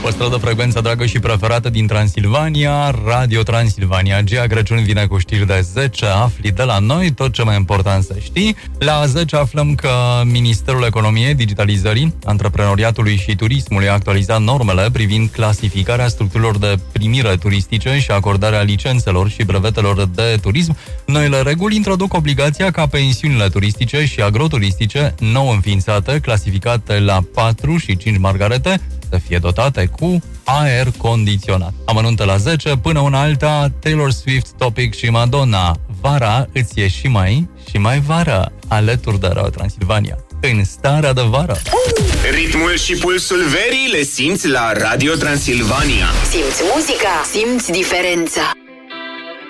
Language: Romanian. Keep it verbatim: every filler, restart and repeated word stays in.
Păstră de frecvența dragă și preferată din Transilvania, Radio Transilvania. Gea Crăciun vine cu știri de zece, afli de la noi tot ce mai important să știi. La zece aflăm că Ministerul Economiei, Digitalizării, Antreprenoriatului și Turismului a actualizat normele privind clasificarea structurilor de primire turistice și acordarea licențelor și brevetelor de turism. Noile reguli introduc obligația ca pensiunile turistice și agroturistice nou înființate, clasificate la patru și cinci margarete, să fie dotate cu aer condiționat. Amănunte la zece, până una alta, Taylor Swift, Topic și Madonna. Vara îți e și mai și mai vară, alături de Radio Transilvania, în starea de vară. Ritmul și pulsul verii le simți la Radio Transilvania. Simți muzica, simți diferența.